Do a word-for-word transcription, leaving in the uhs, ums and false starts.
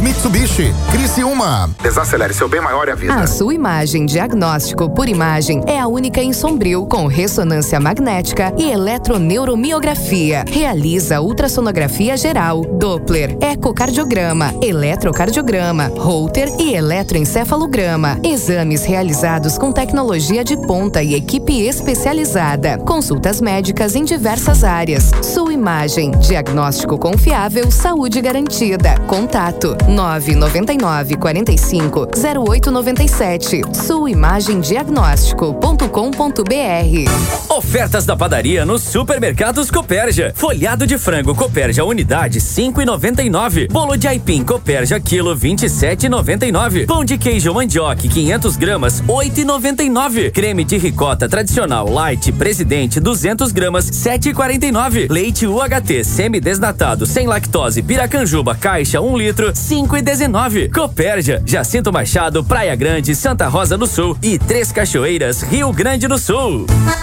Mitsubishi, Criciúma. Desacelere seu bem maior e avisa. A sua imagem diagnóstico por imagem é a única em Sombrio, com ressonância magnética e eletroneuromiografia. Realiza ultrassonografia geral, Doppler, ecocardiograma, eletrocardiograma, Holter e eletroencefalograma. Exames realizados com tecnologia de ponta e equipe especializada. Consultas médicas em diversas áreas. Sua imagem, diagnóstico confiável, saúde garantida. Contato nove nove nove, quatro cinco, zero oito nove sete. sua imagem diagnóstico ponto com ponto br. Ofertas da padaria nos supermercados Copérgia. Folhado de frango Copérgia unidade cinco e noventa e nove. Bolo de aipim Copérgia quilo vinte e sete e noventa e nove. Pão de queijo mandioca quinhentas gramas oito e noventa e nove. Creme de ricota tradicional light Presidente duzentas gramas sete e quarenta e nove. Leite U H T semi-desnatado sem lactose Piracanjuba caixa um litro cinco e dezenove. Copérgia, Jacinto Machado, Praia Grande, Santa Rosa do Sul e Três Cachoeiras, Rio Grande do Sul.